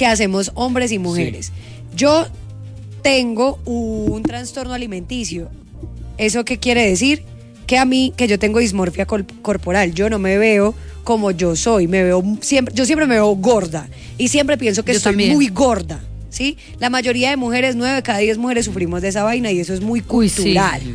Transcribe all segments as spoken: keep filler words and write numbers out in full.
que hacemos hombres y mujeres. Sí. Yo tengo un trastorno alimenticio. ¿Eso qué quiere decir? Que a mí, que yo tengo dismorfia col- corporal, yo no me veo como yo soy, me veo siempre, yo siempre me veo gorda y siempre pienso que yo estoy también. muy gorda, ¿sí? La mayoría de mujeres, nueve de cada diez mujeres sufrimos de esa vaina y eso es muy cultural. Uy, sí.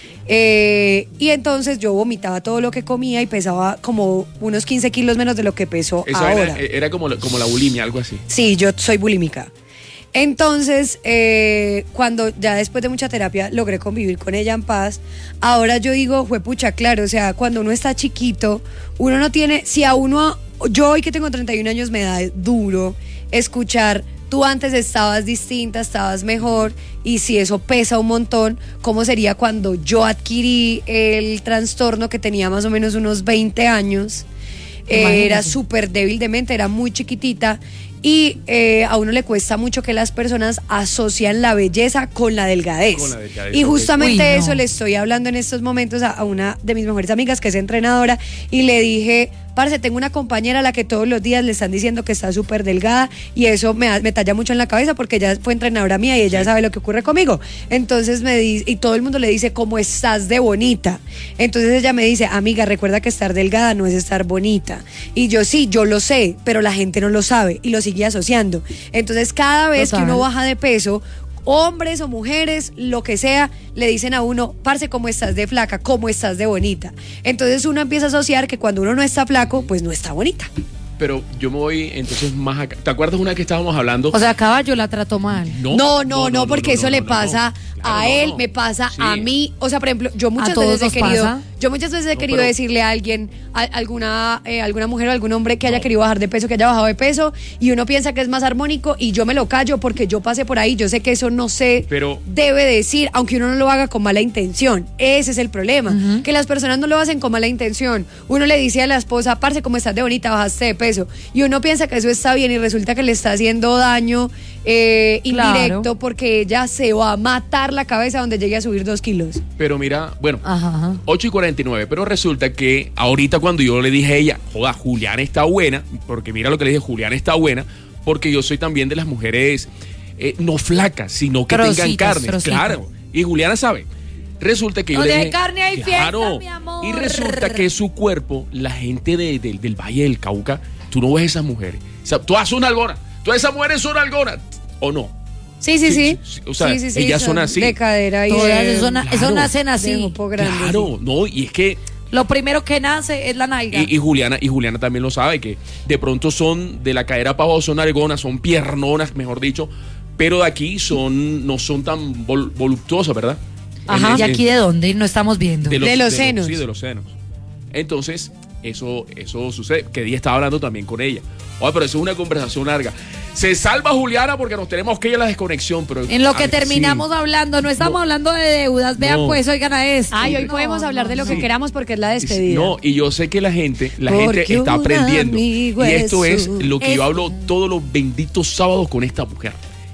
eh, y entonces yo vomitaba todo lo que comía y pesaba como unos quince kilos menos de lo que peso eso ahora. Era, era como, como la bulimia, algo así. Sí, yo soy bulímica. Entonces, eh, cuando ya después de mucha terapia logré convivir con ella en paz, ahora yo digo, juepucha, claro, o sea, cuando uno está chiquito, uno no tiene, si a uno, yo hoy que tengo treinta y un años me da duro escuchar, tú antes estabas distinta, estabas mejor, y si eso pesa un montón, ¿cómo sería cuando yo adquirí el trastorno que tenía más o menos unos veinte años? Eh, era súper débil de mente, era muy chiquitita. Y eh, a uno le cuesta mucho que las personas asocian la belleza con la delgadez. Con la delgadez y justamente okay. Uy, no. eso le estoy hablando en estos momentos a, a una de mis mejores amigas que es entrenadora y le dije, parce, tengo una compañera a la que todos los días le están diciendo que está súper delgada y eso me, me talla mucho en la cabeza porque ella fue entrenadora mía y ella sí. sabe lo que ocurre conmigo. Entonces me dice, y todo el mundo le dice, ¿cómo estás de bonita? Entonces ella me dice, amiga, recuerda que estar delgada no es estar bonita. Y yo sí, yo lo sé, pero la gente no lo sabe y lo sigue asociando. Entonces cada vez Total. que uno baja de peso, hombres o mujeres, lo que sea, le dicen a uno, parce, ¿cómo estás de flaca? ¿Cómo estás de bonita? Entonces uno empieza a asociar que cuando uno no está flaco, pues no está bonita. Pero yo me voy entonces más acá. ¿Te acuerdas una que estábamos hablando? O sea, Caballo la trató mal. No, no, no, no, no porque no, no, eso no, le pasa no, claro, a él, no, no. me pasa sí. a mí. O sea, por ejemplo, yo muchas veces he querido, pasa? yo muchas veces he no, querido pero... decirle a alguien, a alguna, eh, alguna mujer o algún hombre que haya no. querido bajar de peso, que haya bajado de peso, y uno piensa que es más armónico, y yo me lo callo porque yo pasé por ahí, yo sé que eso no se pero... debe decir, aunque uno no lo haga con mala intención. Ese es el problema, uh-huh. que las personas no lo hacen con mala intención. Uno le dice a la esposa, parce, ¿cómo estás de bonita? Bajaste de peso. Y uno piensa que eso está bien y resulta que le está haciendo daño eh, indirecto claro. porque ella se va a matar la cabeza donde llegue a subir dos kilos. Pero mira, bueno, ajá, ajá. ocho y cuarenta y nueve, pero resulta que ahorita cuando yo le dije a ella, joda, Juliana está buena, porque mira lo que le dije, Juliana está buena, porque yo soy también de las mujeres eh, no flacas, sino que trocitos, tengan carne, trocitos. Claro, y Juliana sabe. Resulta que yo no le de dije, carne hay claro, fiesta, mi amor. Y resulta que su cuerpo, la gente de, de, del Valle del Cauca, tú no ves esas mujeres. O sea, tú haces una algona. Todas esas mujeres son algonas. ¿O no? Sí, sí, sí. sí. O sea, sí, sí, sí, ellas son, son así. De cadera y Todas de... eso, claro, eso nacen así. Grande, claro, sí. no, y es que... Lo primero que nace es la nalga. Y, y, Juliana, y Juliana también lo sabe, que de pronto son de la cadera para abajo, son algonas, son piernonas, mejor dicho, pero de aquí son no son tan vol- voluptuosas, ¿verdad? Ajá, en, ¿y aquí en, de dónde? No estamos viendo. De los, de los senos. De los, sí, de los senos. Entonces, eso, eso sucede. Que día estaba hablando también con ella. Oye, pero eso es una conversación larga. Se salva Juliana porque nos tenemos que ir a la desconexión. Pero, en lo que ay, terminamos sí. hablando, no estamos no. hablando de deudas. Vean, no. pues, oigan a esto. Ay, hoy no, podemos hablar de lo que sí. queramos porque es la despedida. No, y yo sé que la gente, la porque gente está aprendiendo. Y esto es lo que es... yo hablo todos los benditos sábados con esta mujer.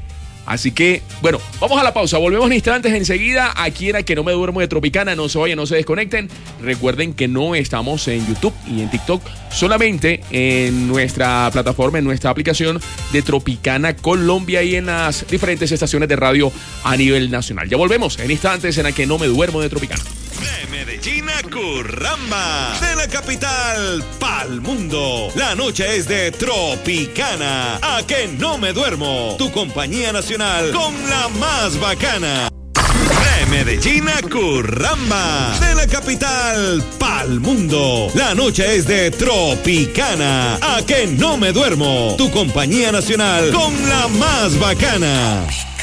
Así que, bueno, vamos a la pausa. Volvemos en instantes enseguida. Aquí en A Que No Me Duermo de Tropicana. No se vayan, no se desconecten. Recuerden que no estamos en YouTube y en TikTok. Solamente en nuestra plataforma, en nuestra aplicación de Tropicana Colombia y en las diferentes estaciones de radio a nivel nacional. Ya volvemos en instantes en A Que No Me Duermo de Tropicana. De Medellín a Curramba, de la capital pa'l mundo. La noche es de Tropicana. A Que No Me Duermo, tu compañía nacional con la más bacana. De Medellín a Curramba, de la capital pa'l mundo. La noche es de Tropicana. A Que No Me Duermo, tu compañía nacional con la más bacana.